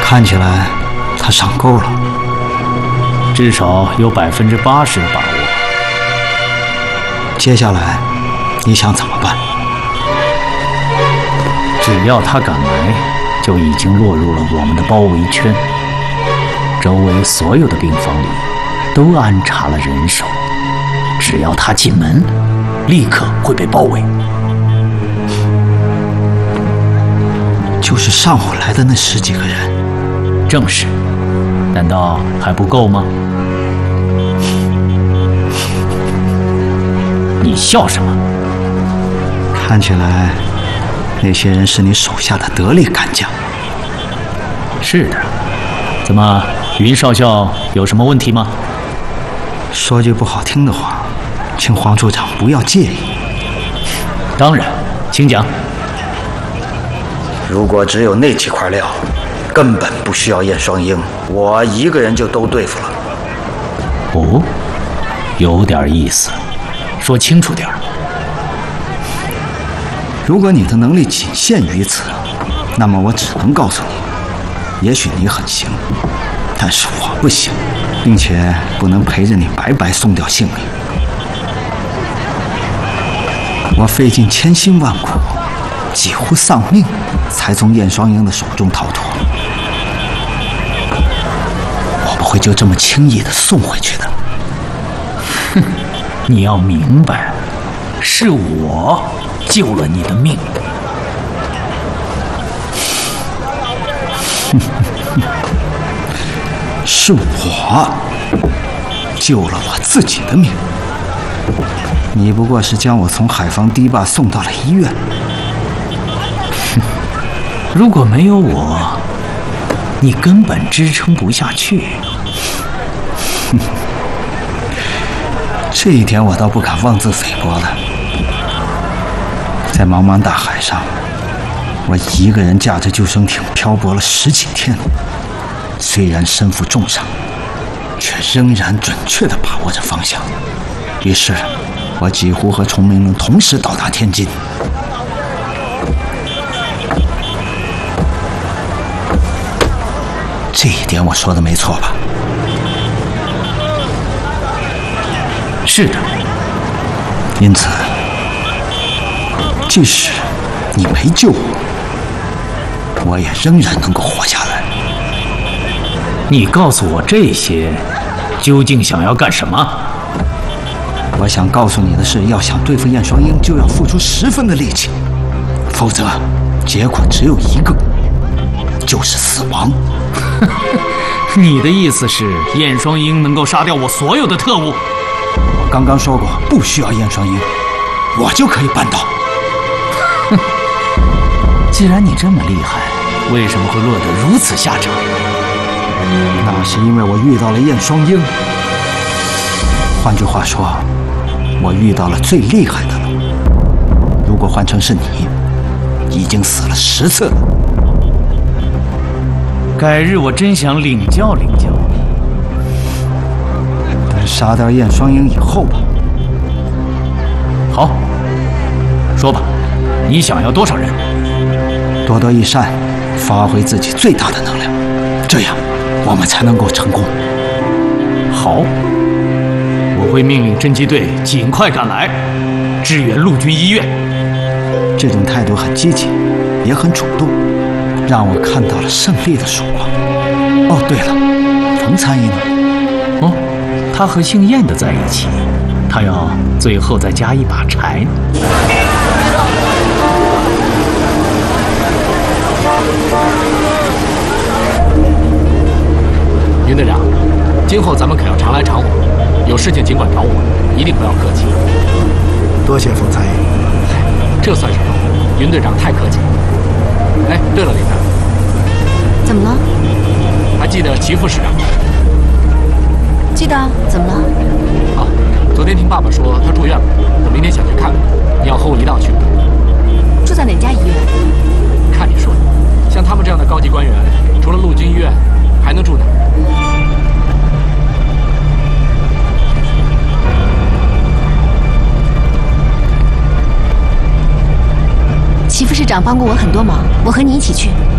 看起来他上钩了， 至少有80%的把握。 接下来你想怎么办？ 只要他敢来，就已经落入了我们的包围圈。周围所有的病房里都安插了人手，只要他进门，立刻会被包围。 就是上午来的那10几个人。 正是，难道还不够吗？你笑什么？ 看起来那些人是你手下的得力干将。 是的，怎么，云少校有什么问题吗？ 说句不好听的话，请黄处长不要介意。 当然，请讲。 如果只有那几块料，根本不需要燕双鹰，我一个人就都对付了。 哦，有点意思，说清楚点儿。 如果你的能力仅限于此，那么我只能告诉你，也许你很行，但是我不行，并且不能陪着你白白送掉性命。我费尽千辛万苦，几乎丧命，才从燕双鹰的手中逃脱。我不会就这么轻易地送回去的。 哼，你要明白，是我救了你的命。 是我救了我自己的命，你不过是将我从海防堤坝送到了医院。 如果没有我，你根本支撑不下去。 这一点我倒不敢妄自菲薄了。在茫茫大海上，我一个人驾着救生艇漂泊了10几天，虽然身负重伤，却仍然准确地把握着方向。于是，我几乎和崇明龙同时到达天津。这一点我说的没错吧？ 是的。 因此，即使你没救我，我也仍然能够活下来。 你告诉我这些，究竟想要干什么？ 我想告诉你的是，要想对付燕双鹰，就要付出10分的力气，否则结果只有一个，就是死亡。 你的意思是，燕双鹰能够杀掉我所有的特务？ 我刚刚说过，不需要燕双鹰，我就可以办到。 既然你这么厉害，为什么会落得如此下场？ 那是因为我遇到了燕双鹰。换句话说，我遇到了最厉害的了。如果换成是你，已经死了10次了。 改日我真想领教领教。 等杀掉燕双鹰以后吧。 好，说吧，你想要多少人？ 多多益善，发挥自己最大的能量，这样我们才能够成功。 好，我会命令侦缉队尽快赶来，支援陆军医院。 这种态度很积极，也很主动，让我看到了胜利的曙光。哦，对了，冯参议呢？ 哦，他和姓燕的在一起，他要最后再加一把柴。 云队长，今后咱们可要常来常往，有事情尽管找我，一定不要客气。 多谢冯参议。 这算什么？云队长太客气。哎，对了，林达， 怎么了？ 还记得齐副市长吗？ 记得。怎么了？ 啊，昨天听爸爸说他住院了，我明天想去看看，你要和我一道去。 住在哪家医院？ 看你说的，像他们这样的高级官员，除了陆军医院，还能住哪儿？ 齐副市长帮过我很多忙，我和你一起去。